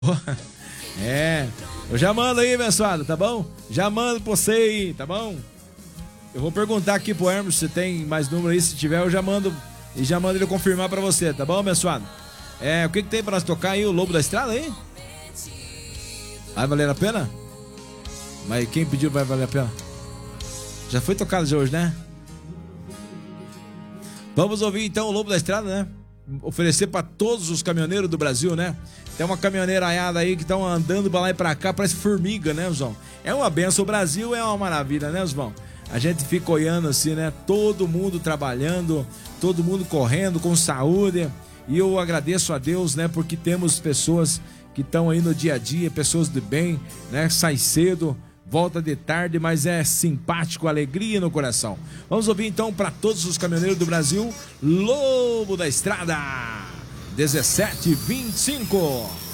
É, eu já mando aí, abençoado, tá bom? Já mando pra você aí, tá bom? Eu vou perguntar aqui pro Hermes se tem mais número aí, se tiver eu já mando. E já mando ele confirmar pra você, tá bom, abençoado? O que tem pra nós tocar aí, o Lobo da Estrada aí? Vai valer a pena? Mas quem pediu vai valer a pena? Já foi tocado de hoje, né? Vamos ouvir então o Lobo da Estrada, né? Oferecer pra todos os caminhoneiros do Brasil, né? Tem uma caminhoneiraiada aí que estão andando pra lá e pra cá, parece formiga, né, João? É uma benção, o Brasil é uma maravilha, né, João? A gente fica olhando assim, né? Todo mundo trabalhando, todo mundo correndo com saúde. E eu agradeço a Deus, né? Porque temos pessoas que estão aí no dia a dia, pessoas de bem, né? Sai cedo, volta de tarde, mas é simpático, alegria no coração. Vamos ouvir então para todos os caminhoneiros do Brasil, Lobo da Estrada, 17:25.